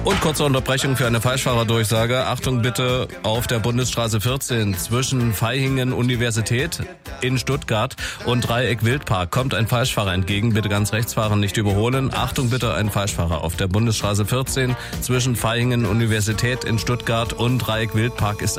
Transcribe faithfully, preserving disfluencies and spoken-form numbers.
Und kurze Unterbrechung für eine Falschfahrerdurchsage. Achtung bitte, auf der Bundesstraße vierzehn zwischen Vaihingen Universität in Stuttgart und Dreieck Wildpark kommt ein Falschfahrer entgegen. Bitte ganz rechts fahren, nicht überholen. Achtung bitte, ein Falschfahrer auf der Bundesstraße vierzehn zwischen Vaihingen Universität in Stuttgart und Dreieck Wildpark ist